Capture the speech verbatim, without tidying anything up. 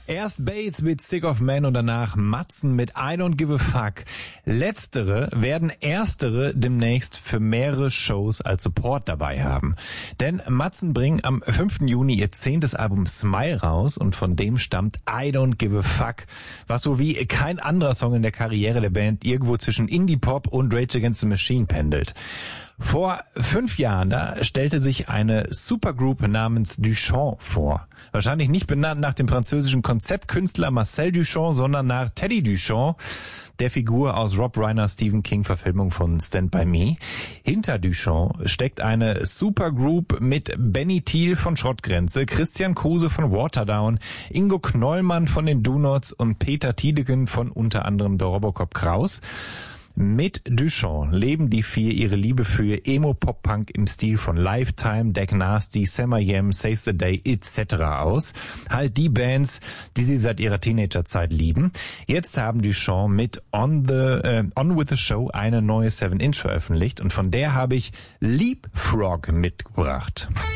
Erst Bates mit Sick of Man und danach Matzen mit I Don't Give a Fuck. Letztere werden erstere demnächst für mehrere Shows als Support dabei haben. Denn Matzen bringen am fünften Juni ihr zehntes Album Smile raus und von dem stammt I Don't Give a Fuck, was so wie kein anderer Song in der Karriere der Band irgendwo zwischen Indie-Pop und Rage Against the Machine pendelt. Vor fünf Jahren, da stellte sich eine Supergroup namens Duchamp vor. Wahrscheinlich nicht benannt nach dem französischen Konzeptkünstler Marcel Duchamp, sondern nach Teddy Duchamp, der Figur aus Rob Reiner Stephen King Verfilmung von Stand By Me. Hinter Duchamp steckt eine Supergroup mit Benny Thiel von Schrottgrenze, Christian Kruse von Waterdown, Ingo Knollmann von den Do-Nots und Peter Tiedegen von unter anderem der Robocop Kraus. Mit Duchamp leben die vier ihre Liebe für Emo-Pop-Punk im Stil von Lifetime, Deck Nasty, Summer Yam, Save the Day et cetera aus. Halt die Bands, die sie seit ihrer Teenagerzeit lieben. Jetzt haben Duchamp mit On the äh, On With The Show eine neue seven inch veröffentlicht und von der habe ich Leapfrog mitgebracht.